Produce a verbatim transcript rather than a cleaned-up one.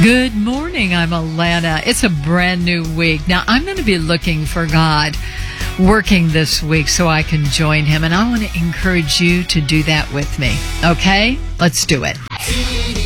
Good morning, I'm Alana. It's a brand new week. Now, I'm going to be looking for God working this week so I can join Him, and I want to encourage you to do that with me. Okay? Let's do it.